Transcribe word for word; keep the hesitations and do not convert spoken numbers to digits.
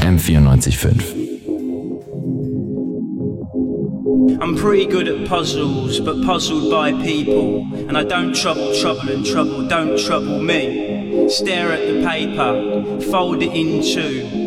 M vierundneunzig Komma fünf. I'm pretty good at puzzles, but puzzled by people. And I don't trouble trouble and trouble don't trouble me. Stare at the paper, fold it in two.